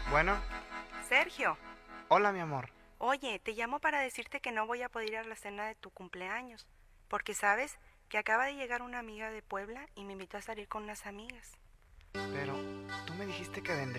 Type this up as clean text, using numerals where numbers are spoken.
Bueno, Sergio, hola mi amor. oye, te llamo para decirte que no voy a poder ir a la cena de tu cumpleaños, porque sabes que acaba de llegar una amiga de Puebla y me invitó a salir con unas amigas. Pero tú me dijiste que vendrías.